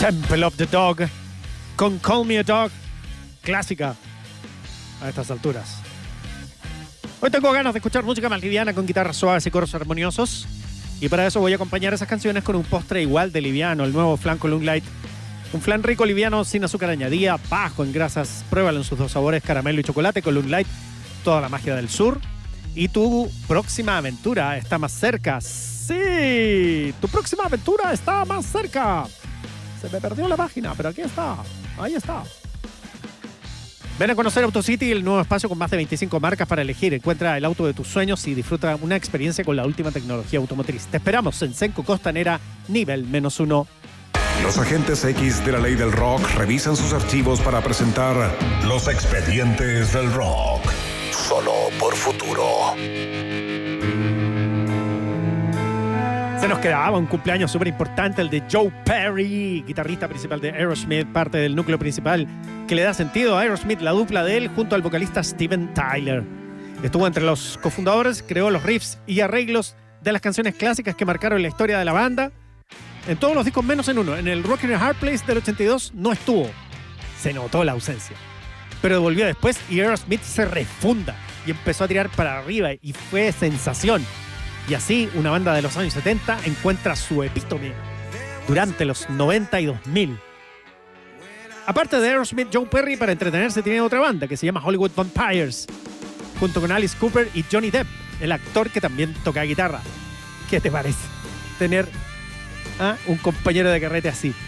Temple of the Dog con Call Me a Dog, clásica a estas alturas. Hoy tengo ganas de escuchar música más liviana con guitarras suaves y coros armoniosos, y para eso voy a acompañar esas canciones con un postre igual de liviano, el nuevo flan Column Light. Un flan rico, liviano, sin azúcar añadida, bajo en grasas. Pruébalo en sus dos sabores, caramelo y chocolate. Column Light, toda la magia del sur. Y tu próxima aventura está más cerca. ¡Sí! Tu próxima aventura está más cerca. Se me perdió la página, pero aquí está. Ahí está. Ven a conocer AutoCity, el nuevo espacio con más de 25 marcas para elegir. Encuentra el auto de tus sueños y disfruta una experiencia con la última tecnología automotriz. Te esperamos en Senco Costanera, nivel -1. Los agentes X de la ley del rock revisan sus archivos para presentar Los Expedientes del Rock. Solo por Futuro. Se nos quedaba un cumpleaños súper importante, el de Joe Perry, guitarrista principal de Aerosmith, parte del núcleo principal que le da sentido a Aerosmith, la dupla de él junto al vocalista Steven Tyler. Estuvo entre los cofundadores, creó los riffs y arreglos de las canciones clásicas que marcaron la historia de la banda. En todos los discos menos en uno. En el Rockin' a Hard Place del 82 no estuvo. Se notó la ausencia. Pero volvió después y Aerosmith se refunda y empezó a tirar para arriba y fue sensación. Y así una banda de los años 70 encuentra su epítome durante los 90 y 2000. Aparte de Aerosmith, Joe Perry para entretenerse tiene otra banda que se llama Hollywood Vampires, junto con Alice Cooper y Johnny Depp, el actor que también toca guitarra. ¿Qué te parece tener un compañero de carrete así?